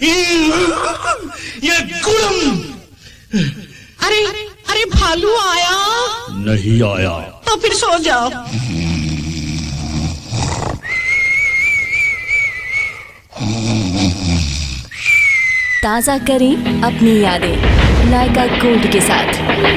ये गुड़म। अरे अरे भालू आया? नहीं आया। तो फिर सो जाओ। ताज़ा करें अपनी यादें लाइका गोल्ड के साथ।